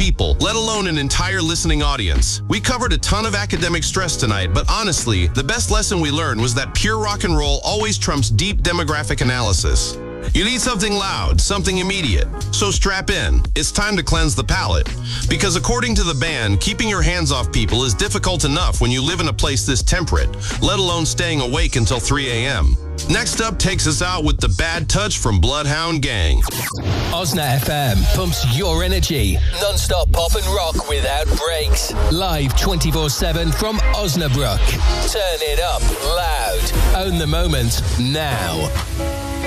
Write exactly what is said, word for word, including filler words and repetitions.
people, let alone an entire listening audience. We covered a ton of academic stress tonight, but honestly, the best lesson we learned was that pure rock and roll always trumps deep demographic analysis. You need something loud, something immediate. So strap in. It's time to cleanse the palate. Because according to the band, keeping your hands off people is difficult enough when you live in a place this temperate, let alone staying awake until three a.m. Next up takes us out with The Bad Touch from Bloodhound Gang. Osna F M pumps your energy. Non-stop pop and rock without breaks. Live twenty-four seven from Osnabrück. Turn it up loud. Own the moment now.